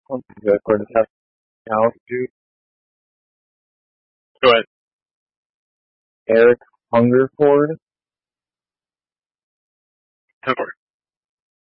Good for the test out. Dude. Go ahead. Eric Hungerford. Go for it.